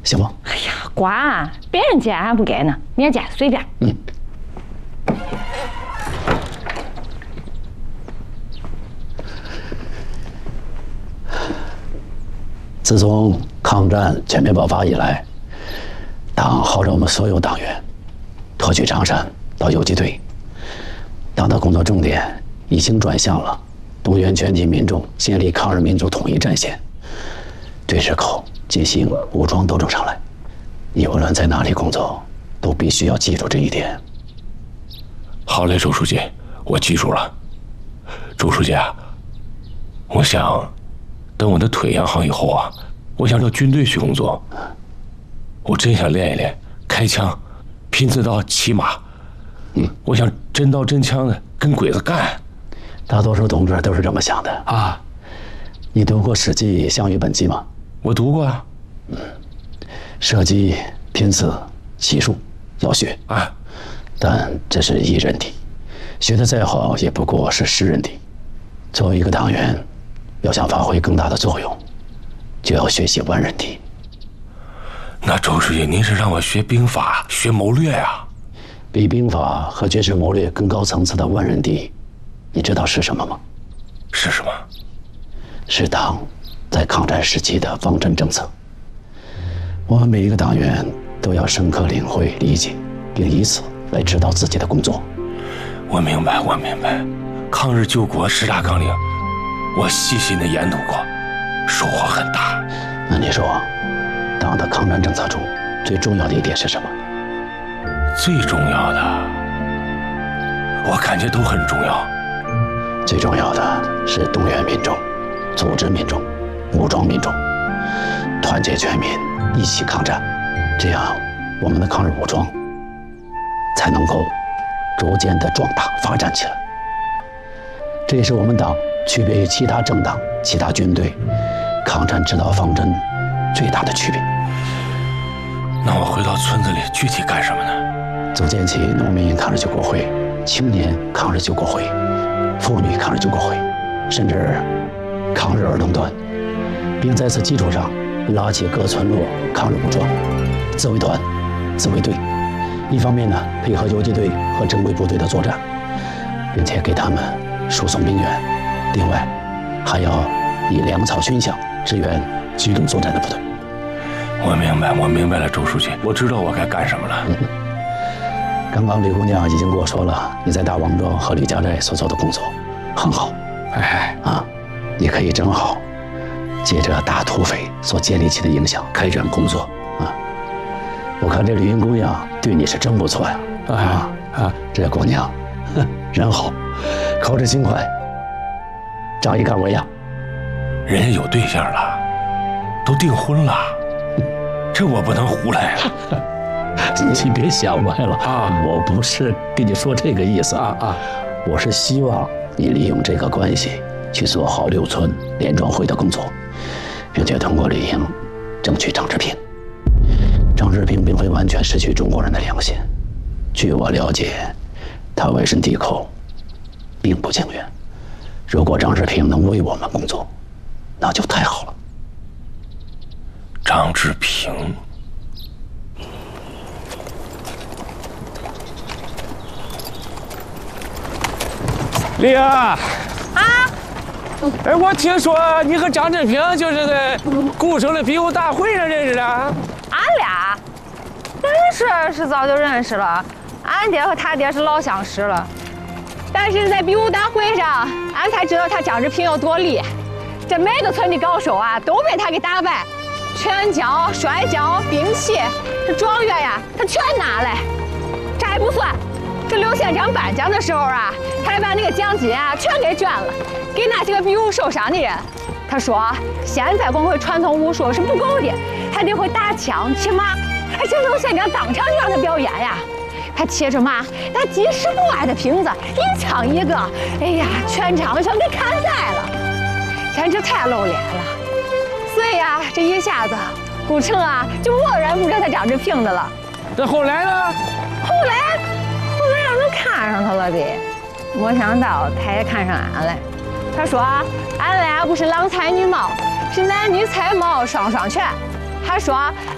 行不？ 哎呀，管别人见俺不给呢，你见随便。 嗯。自从抗战全面爆发以来，党号召我们所有党员脱去长衫到游击队。党的工作重点已经转向了动员全体民众建立抗日民族统一战线，对日寇进行武装斗争上来。你无论在哪里工作，都必须要记住这一点。 好嘞，周书记，我记住了。周书记啊，我想等我的腿养好以后啊，我想到军队去工作。我真想练一练开枪、拼刺刀、骑马。我想真刀真枪的跟鬼子干。 大多数同志都是这么想的啊。你读过《史记·项羽本纪》吗？ 我读过啊。 射击、拼刺、骑术要学啊， 但这是一人体，学得再好也不过是10人体。作为一个党员，要想发挥更大的作用，就要学习万人体。 那周书记，您是让我学兵法、学谋略呀？ 比兵法和军事谋略更高层次的万人体，你知道是什么吗？ 是什么？ 是党在抗战时期的方针政策。我们每一个党员都要深刻领会、理解，并以此来指导自己的工作。 我明白，我明白。抗日救国10大纲领，我细心的研读过，收获很大。 那你说，党的抗战政策中最重要的一点是什么？ 最重要的，我感觉都很重要。 最重要的是动员民众、组织民众、武装民众，团结全民，一起抗战，这样我们的抗日武装才能够逐渐的壮大发展起来。这也是我们党区别于其他政党、其他军队抗战指导方针最大的区别。 那我回到村子里具体干什么呢？ 组建起农民抗日救国会、青年抗日救国会、妇女抗日救国会，甚至抗日儿童团，并在此基础上拉起各村落抗日武装、自卫团、自卫队。一方面呢，配合游击队和正规部队的作战，并且给他们输送兵员；另外，还要以粮草军饷支援机动作战的部队。 我明白了，周书记，我知道我该干什么了。 刚刚李姑娘已经跟我说了，你在大王庄和吕家寨所做的工作很好。你可以正好借着大土匪所建立起的影响开展工作啊。我看这吕云姑娘对你是真不错呀。这姑娘人好，口齿轻快，仗义敢为呀。 人家有对象了，都订婚了，这我不能胡来啊。 你别想歪了我不是跟你说这个意思我是希望你利用这个关系去做好6村联庄会的工作，并且通过吕营争取张志平。张志平并非完全失去中国人的良心，据我了解，他外甥弟寇并不情愿。如果张志平能为我们工作，那就太好了。 张志平。 丽儿我听说你和张振平就是在鼓城的比武大会上认识的。 俺俩认识是早就认识了，俺爹和他爹是老相识了。但是在比武大会上，俺才知道他张志平有多厉害。这每个村的高手都被他给打败，拳脚、摔跤、兵器，这状元呀，他全拿来。这还不算。这刘县长颁奖的时候他还把那个奖金全给捐了，给那些个比武受伤的人。他说，现在光会传统武术是不够的，还得会打枪、骑马。而且刘县长当场就让他表演呀，他骑着马，那几10多万的瓶子，一枪一个，哎呀，全场全给砍在了，简直太露脸了。所以这一下子古城就没人不知道他张志平的了。 这后来呢？ 后来让人看上他了呗，没想到他也看上俺了。他说俺俩不是郎才女貌，是男女才貌双全。他说